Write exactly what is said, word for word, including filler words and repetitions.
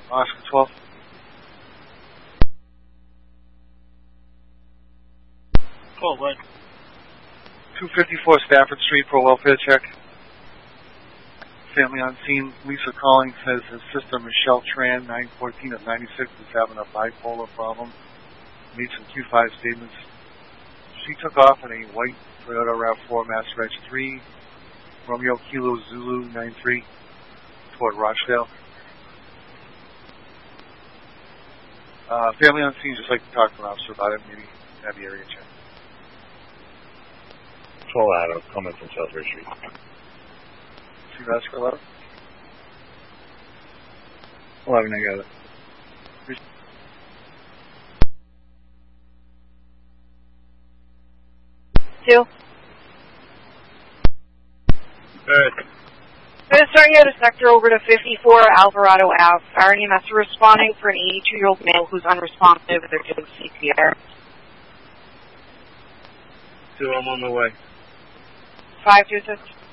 Oscar twelve. Cool, what? two fifty-four Stafford Street for a welfare check. Family on scene. Lisa calling says his sister Michelle Tran, nine fourteen of ninety-six, is having a bipolar problem. Made some Q five statements. She took off in a white Toyota RAV four Mass Reg three, Romeo Kilo Zulu nine three, toward Rochdale. Uh, family on scene, just like to talk to an officer about it, maybe have the area check. twelve Adam, coming from South Ridge Street. See Oscar eleven? eleven, I got it. Two. Good. This starting out of sector over to fifty-four Alvarado Ave. R N E M S responding for an eighty-two-year-old male who's unresponsive. They're doing C P R. Two, I'm on my way. five two six.